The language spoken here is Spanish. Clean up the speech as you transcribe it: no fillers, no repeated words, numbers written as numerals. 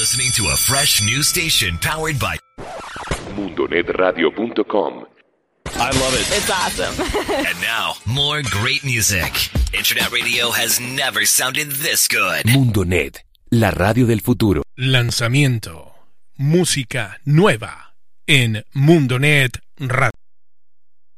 listening to a fresh new station powered by MundoNetRadio.com. I love it. It's awesome. And now, more great music. Internet radio has never sounded this good. MundoNet, la radio del futuro. Lanzamiento. Música nueva en MundoNet Radio.